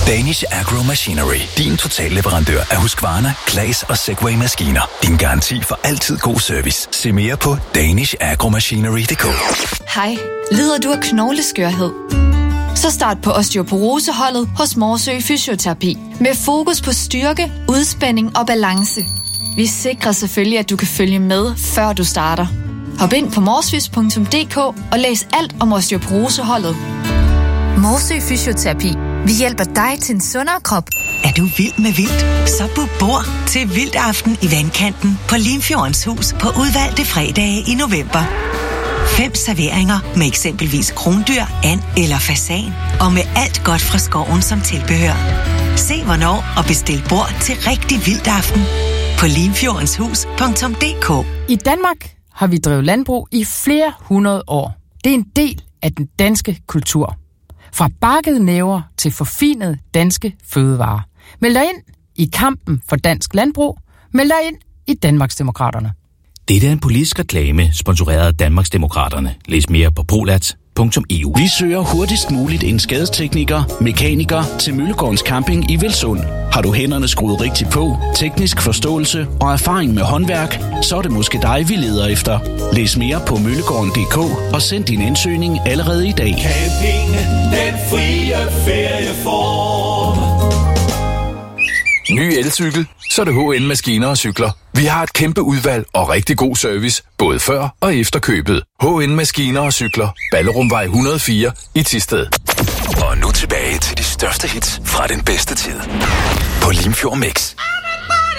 Danish Agro Machinery. Din totalleverandør af Husqvarna, Claas og Segway-maskiner. Din garanti for altid god service. Se mere på danishagromachinery.dk. Hej, lider du af knogleskørhed? Så start på osteoporoseholdet hos Morsø Fysioterapi. Med fokus på styrke, udspænding og balance. Vi sikrer selvfølgelig, at du kan følge med, før du starter. Hop ind på morsfys.dk og læs alt om osteoporoseholdet. Morsø Fysioterapi. Vi hjælper dig til en sundere krop. Er du vild med vildt? Så book bord til Vildt Aften i Vandkanten på Limfjordens Hus på udvalgte fredage i november. 5 serveringer med eksempelvis krondyr, and eller fasan. Og med alt godt fra skoven som tilbehør. Se hvornår og bestil bord til rigtig Vildt Aften på limfjodenshus.dk. I Danmark har vi drevet landbrug i flere hundrede år. Det er en del af den danske kultur. Fra bakkede næver til forfinede danske fødevarer. Meld dig ind i kampen for dansk landbrug. Meld dig ind i Danmarksdemokraterne. Det er en politisk reklame, sponsoreret af Danmarksdemokraterne. Læs mere på prolats.eu. Vi søger hurtigst muligt en skadestekniker, mekaniker til Møllegårdens Camping i Velsund. Har du hænderne skruet rigtigt på, teknisk forståelse og erfaring med håndværk, så er det måske dig, vi leder efter. Læs mere på møllegården.dk og send din ansøgning allerede i dag. Camping, den frie ferieform. Ny elcykel, så er det H&M Maskiner og Cykler. Vi har et kæmpe udvalg og rigtig god service, både før og efter købet. H&M Maskiner og Cykler. Ballerumvej 104 i Thisted. Og nu tilbage til de største hits fra den bedste tid. På Limfjord Mix.